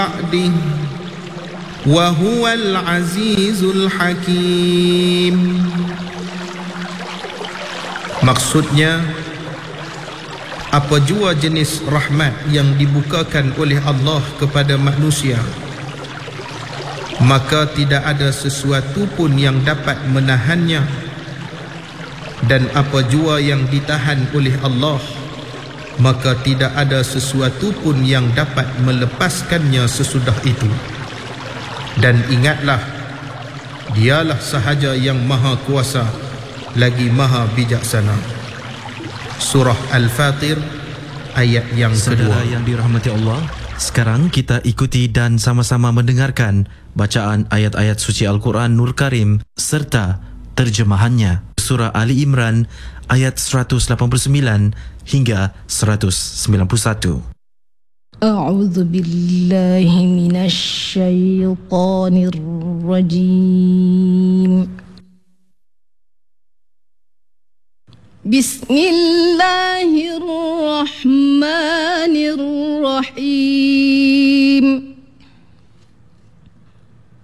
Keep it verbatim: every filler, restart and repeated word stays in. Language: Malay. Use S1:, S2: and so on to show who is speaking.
S1: ba'dih wa huwal azizul hakim. Maksudnya, apa jua jenis rahmat yang dibukakan oleh Allah kepada manusia, maka tidak ada sesuatu pun yang dapat menahannya, dan apa jua yang ditahan oleh Allah, maka tidak ada sesuatu pun yang dapat melepaskannya sesudah itu. Dan ingatlah, dialah sahaja yang maha kuasa lagi maha bijaksana. Surah Al-Fatir ayat yang kedua.
S2: Saudara yang dirahmati Allah, sekarang kita ikuti dan sama-sama mendengarkan bacaan ayat-ayat suci Al-Quran Nur Karim serta terjemahannya. Surah Ali Imran ayat seratus lapan puluh sembilan hingga seratus sembilan puluh satu.
S3: A'udzu billahi minasy syaithanir rajim. Bismillahirrahmanirrahim.